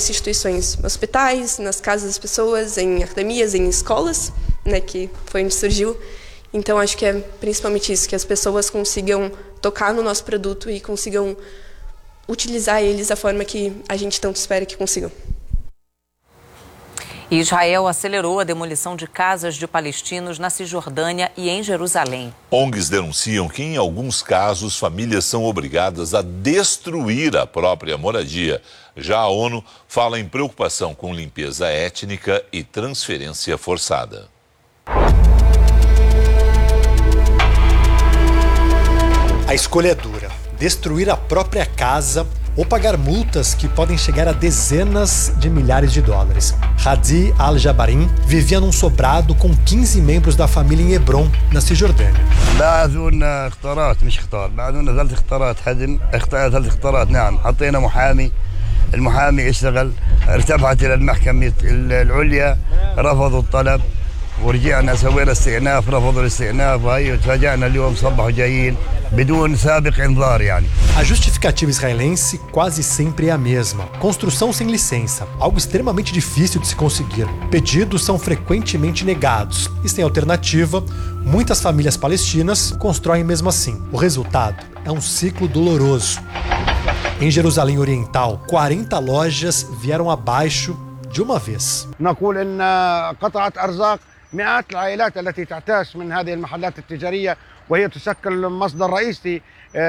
instituições, hospitais, nas casas das pessoas, em academias, em escolas, né, que foi onde surgiu. Então, acho que é principalmente isso, que as pessoas consigam tocar no nosso produto e consigam utilizar eles da forma que a gente tanto espera que consigam. Israel acelerou a demolição de casas de palestinos na Cisjordânia e em Jerusalém. ONGs denunciam que, em alguns casos, famílias são obrigadas a destruir a própria moradia. Já a ONU fala em preocupação com limpeza étnica e transferência forçada. A escolha é dura: destruir a própria casa ou pagar multas que podem chegar a dezenas de milhares de dólares. Hadi Al-Jabarin vivia num sobrado com 15 membros da família em Hebron, na Cisjordânia. المحامي اشتغل ارتفعت الى المحكمة العليا رفضوا الطلب ورجعنا سوينا استئناف رفضوا الاستئناف وهي وتفاجئنا اليوم صبحوا جايين بدون سابق انذار يعني. A justificativa israelense quase sempre é a mesma: construção sem licença, algo extremamente difícil de se conseguir. Pedidos são frequentemente negados e, sem alternativa, muitas famílias palestinas constroem mesmo assim. O resultado é um ciclo doloroso. Em Jerusalém Oriental, 40 lojas vieram abaixo de uma vez. نقول إن قطعت أرزاق مئات العائلات التي تعتاش من هذه المحلات التجارية وهي تشكل مصدر رئيسي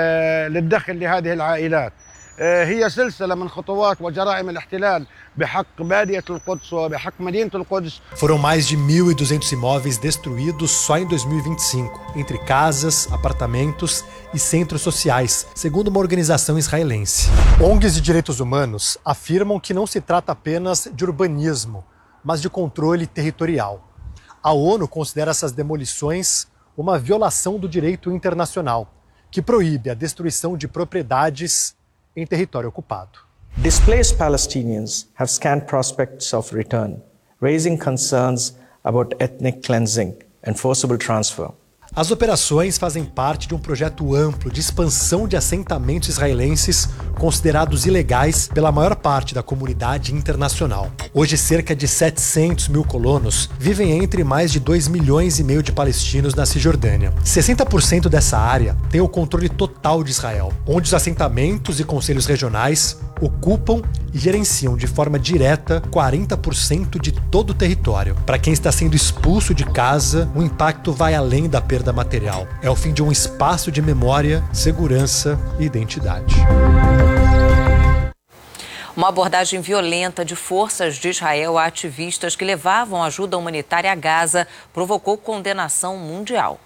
للدخل لهذه العائلات. هي سلسلة من خطوات وجرائم الاحتلال بحق بادية القدس وبحق مدينة القدس. Foram mais de 1.200 imóveis destruídos só em 2025, entre casas, apartamentos e centros sociais, segundo uma organização israelense. ONGs de direitos humanos afirmam que não se trata apenas de urbanismo, mas de controle territorial. A ONU considera essas demolições uma violação do direito internacional, que proíbe a destruição de propriedades em território ocupado. Displaced Palestinians have scant prospects of return, raising concerns about ethnic cleansing and forcible transfer. As operações fazem parte de um projeto amplo de expansão de assentamentos israelenses considerados ilegais pela maior parte da comunidade internacional. Hoje, cerca de 700 mil colonos vivem entre mais de 2,5 milhões de palestinos na Cisjordânia. 60% dessa área tem o controle total de Israel, onde os assentamentos e conselhos regionais ocupam e gerenciam de forma direta 40% de todo o território. Para quem está sendo expulso de casa, o impacto vai além da perda material. É o fim de um espaço de memória, segurança e identidade. Uma abordagem violenta de forças de Israel a ativistas que levavam ajuda humanitária a Gaza provocou condenação mundial.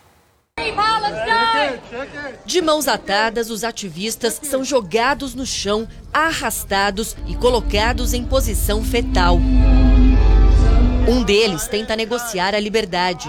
De mãos atadas, os ativistas são jogados no chão, arrastados e colocados em posição fetal. Um deles tenta negociar a liberdade.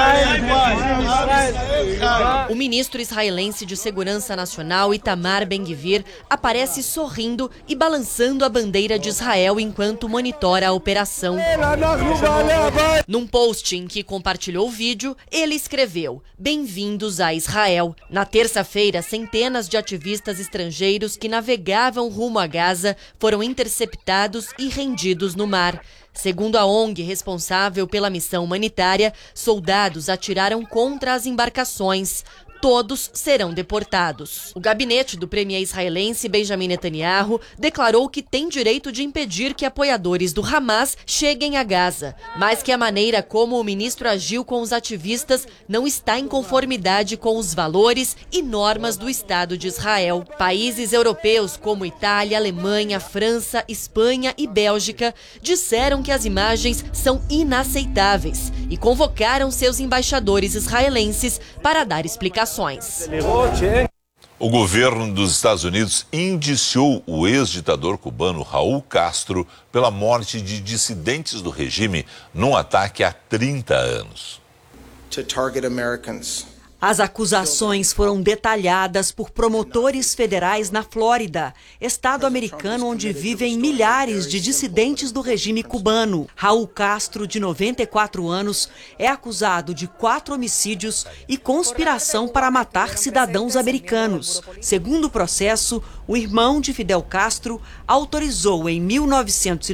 O ministro israelense de Segurança Nacional, Itamar Ben-Gvir, aparece sorrindo e balançando a bandeira de Israel enquanto monitora a operação. Num post em que compartilhou o vídeo, ele escreveu: "Bem-vindos a Israel". Na terça-feira, centenas de ativistas estrangeiros que navegavam rumo a Gaza foram interceptados e rendidos no mar. Segundo a ONG responsável pela missão humanitária, soldados atiraram contra as embarcações. Todos serão deportados. O gabinete do premier israelense Benjamin Netanyahu declarou que tem direito de impedir que apoiadores do Hamas cheguem a Gaza, mas que a maneira como o ministro agiu com os ativistas não está em conformidade com os valores e normas do Estado de Israel. Países europeus como Itália, Alemanha, França, Espanha e Bélgica disseram que as imagens são inaceitáveis e convocaram seus embaixadores israelenses para dar explicações. O governo dos Estados Unidos indiciou o ex-ditador cubano Raul Castro pela morte de dissidentes do regime num ataque há 30 anos. As acusações foram detalhadas por promotores federais na Flórida, estado americano onde vivem milhares de dissidentes do regime cubano. Raul Castro, de 94 anos, é acusado de 4 homicídios e conspiração para matar cidadãos americanos. Segundo o processo, o irmão de Fidel Castro autorizou em 1990